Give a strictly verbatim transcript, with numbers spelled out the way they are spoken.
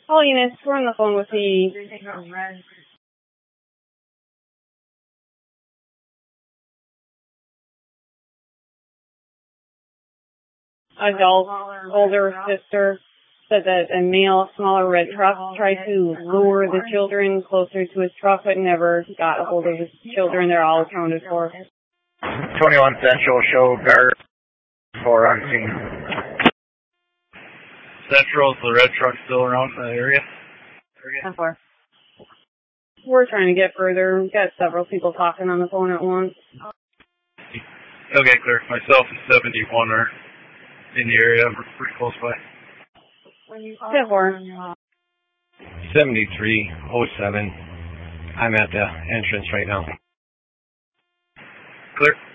All units, we're on the phone with the adult older sister said that a male, smaller red truck tried to lure the children closer to his truck, but never got a hold of his children. They're all accounted for. twenty-one Central, show guard four on scene. Central, is the red truck still around in the area? ten four. We're trying to get further. We've got several people talking on the phone at once. Okay, clear. Myself and seventy-one are in the area. We're pretty close by. ten four. seventy-three oh seven. I'm at the entrance right now. Clear.